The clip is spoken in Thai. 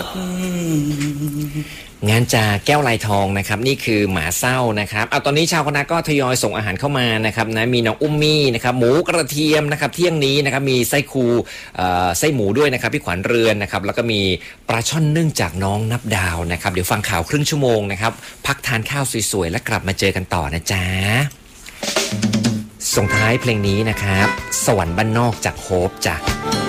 กงานจากแก้วลายทองนะครับนี่คือหมาเศร้านะครับเอาตอนนี้ชาวคณะก็ทยอยส่งอาหารเข้ามานะครับนะมีน้องอุ้มมี่นะครับหมูกระเทียมนะครับเที่ยงนี้นะครับมีไส้คูไส้หมูด้วยนะครับพี่ขวัญเรือนนะครับแล้วก็มีปลาช่อนนึ่งจากน้องนับดาวนะครับเดี๋ยวฟังข่าวครึ่งชั่วโมงนะครับพักทานข้าวสวยๆแล้วกลับมาเจอกันต่อนะจ๊ะส่งท้ายเพลงนี้นะครับสวรรค์บ้านนอกจากโฮปจ้ะ